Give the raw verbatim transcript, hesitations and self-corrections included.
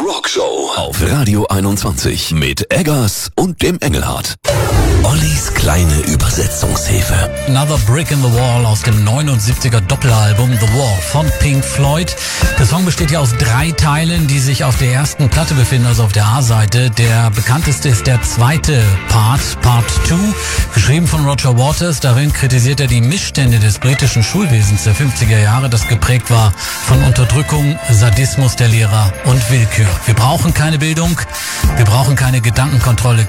Rockshow auf Radio einundzwanzig mit Eggers und dem Engelhardt. Ollis kleine Übersetzungshilfe. Another Brick in the Wall aus dem neunundsiebziger Doppelalbum The Wall von Pink Floyd. Der Song besteht ja aus drei Teilen, die sich auf der ersten Platte befinden, also auf der A-Seite. Der bekannteste ist der zweite Part, Part zwei, geschrieben von Roger Waters. Darin kritisiert er die Missstände des britischen Schulwesens der fünfziger Jahre, das geprägt war von Unterdrückung, Sadismus der Lehrer und Willkür. Wir brauchen keine Bildung, wir brauchen keine Gedankenkontrolle.